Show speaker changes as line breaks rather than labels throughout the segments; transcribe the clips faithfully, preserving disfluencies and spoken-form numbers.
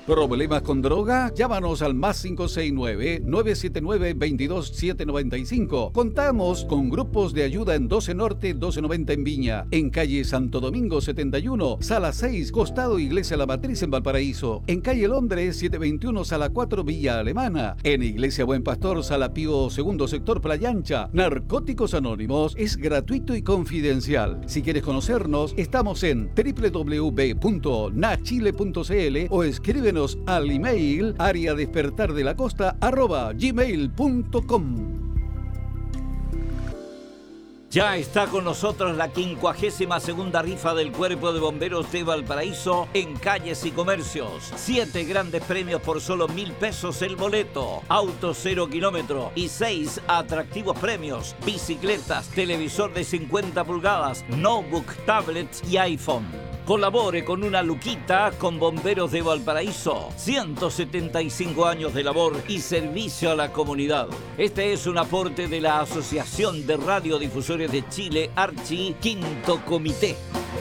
¿Problemas con droga? Llámanos al más cinco seis nueve, nueve siete nueve, dos dos siete nueve cinco. Contamos con grupos de ayuda en doce Norte, doce noventa en Viña, en calle Santo Domingo setenta y uno, sala seis, costado Iglesia La Matriz en Valparaíso, en calle Londres setecientos veintiuno, sala cuatro, Villa Alemana, en Iglesia Buen Pastor, sala Pío segundo, sector Playa Ancha. Narcóticos Anónimos es gratuito y confidencial. Si quieres conocernos, estamos en doble u doble u doble u punto na chile punto c l o escribe al email área despertar de la costa arroba gmail punto com.
Ya está con nosotros la quincuagésima segunda rifa del Cuerpo de Bomberos de Valparaíso en calles y comercios. Siete grandes premios por solo mil pesos el boleto. Auto cero kilómetro y seis atractivos premios. Bicicletas, televisor de cincuenta pulgadas, notebook, tablets y iPhone. Colabore con una luquita con Bomberos de Valparaíso. ciento setenta y cinco años de labor y servicio a la comunidad. Este es un aporte de la Asociación de Radiodifusores de Chile, Archi, Quinto Comité.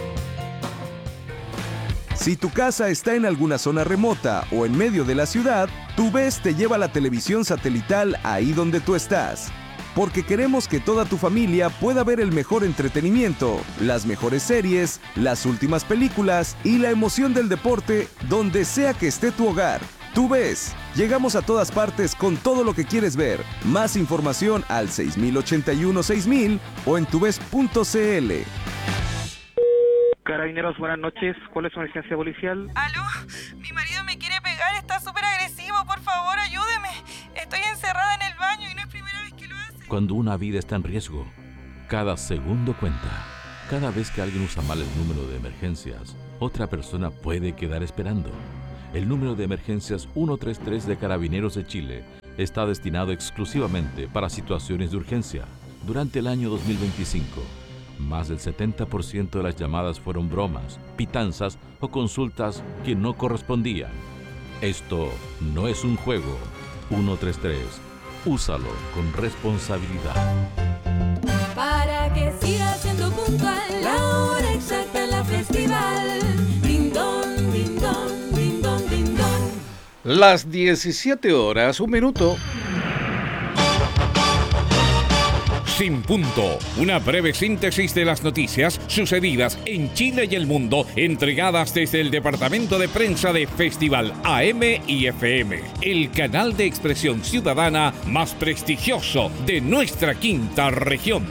Si tu casa está en alguna zona remota o en medio de la ciudad, TuVes te lleva la televisión satelital ahí donde tú estás. Porque queremos que toda tu familia pueda ver el mejor entretenimiento, las mejores series, las últimas películas y la emoción del deporte donde sea que esté tu hogar. TuVes, llegamos a todas partes con todo lo que quieres ver. Más información al seis mil ochenta y uno seis mil o en tuves punto c l.
Carabineros, buenas noches. ¿Cuál es su emergencia policial?
¿Aló? Mi marido me quiere pegar, está súper agresivo. Por favor, ayúdeme. Estoy encerrada en el baño y no es primera vez que lo hace.
Cuando una vida está en riesgo, cada segundo cuenta. Cada vez que alguien usa mal el número de emergencias, otra persona puede quedar esperando. El número de emergencias ciento treinta y tres de Carabineros de Chile está destinado exclusivamente para situaciones de urgencia. Durante el año dos mil veinticinco, más del setenta por ciento de las llamadas fueron bromas, pitanzas o consultas que no correspondían. Esto no es un juego. ciento treinta y tres. Úsalo con responsabilidad.
Para que siga siendo puntual la hora exacta en la festival. Dindón, dindón, dindón, dindón.
Las diecisiete horas, un minuto.
Sin Punto, una breve síntesis de las noticias sucedidas en Chile y el mundo, entregadas desde el departamento de prensa de Festival A M y F M, el canal de expresión ciudadana más prestigioso de nuestra quinta región.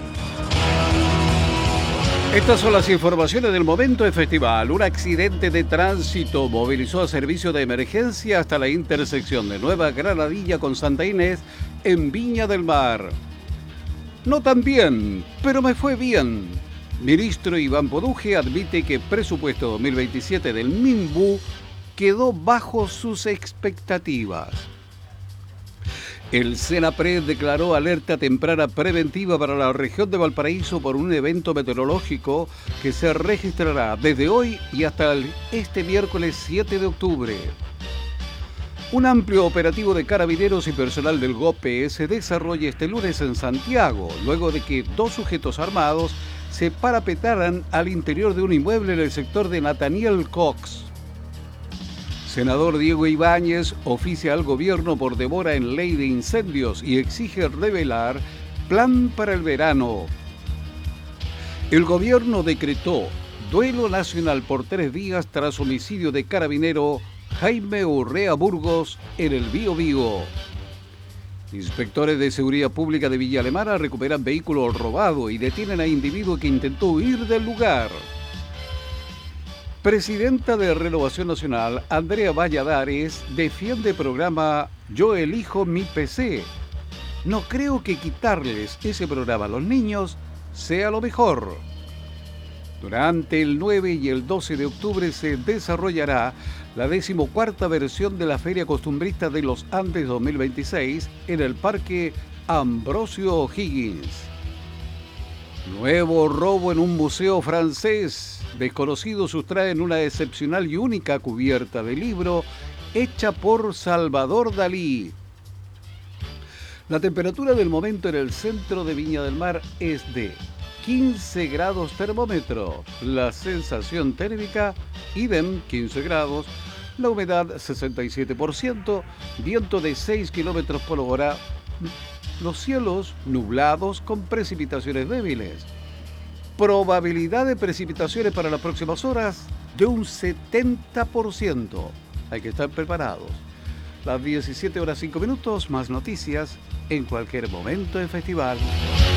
Estas son las informaciones del momento de festival. Un accidente de tránsito movilizó a servicio de emergencia hasta la intersección de Nueva Granadilla con Santa Inés en Viña del Mar. No tan bien, pero me fue bien. Ministro Iván Poduje admite que el presupuesto dos mil veintisiete del MIMBU quedó bajo sus expectativas. El SENAPRED declaró alerta temprana preventiva para la región de Valparaíso por un evento meteorológico que se registrará desde hoy y hasta el, este miércoles siete de octubre. Un amplio operativo de carabineros y personal del GOPE se desarrolla este lunes en Santiago, luego de que dos sujetos armados se parapetaran al interior de un inmueble en el sector de Nathaniel Cox. Senador Diego Ibáñez oficia al gobierno por demora en ley de incendios y exige revelar plan para el verano. El gobierno decretó duelo nacional por tres días tras homicidio de carabinero Jaime Urrea Burgos en el Biobío. Inspectores de Seguridad Pública de Villa Alemana recuperan vehículo robado y detienen a individuo que intentó huir del lugar. Presidenta de Renovación Nacional, Andrea Valladares, defiende programa Yo Elijo Mi P C. No creo que quitarles ese programa a los niños sea lo mejor. Durante el nueve y el doce de octubre se desarrollará la decimocuarta versión de la Feria Costumbrista de los Andes dos mil veintiséis en el Parque Ambrosio O'Higgins. Nuevo robo en un museo francés. Desconocidos sustraen una excepcional y única cubierta de libro hecha por Salvador Dalí. La temperatura del momento en el centro de Viña del Mar es de quince grados termómetro. La sensación térmica, idem, quince grados. La humedad sesenta y siete por ciento, viento de seis kilómetros por hora. Los cielos nublados con precipitaciones débiles. Probabilidad de precipitaciones para las próximas horas de un setenta por ciento. Hay que estar preparados. Las diecisiete horas cinco minutos, más noticias en cualquier momento en Festival.